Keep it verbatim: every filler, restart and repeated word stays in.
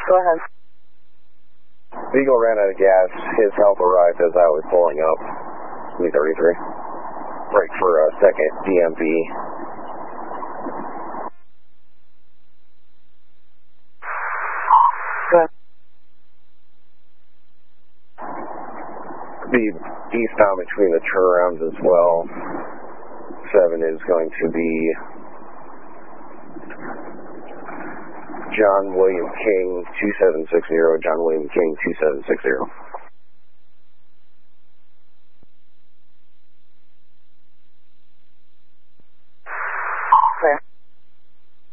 Go ahead. Beagle ran out of gas. His help arrived as I was pulling up. Me thirty-three. Break for a second D M V. Go ahead. Be eastbound between the turnarounds as well. Seven is going to be John William King two seven six zero. John William King two seven six zero.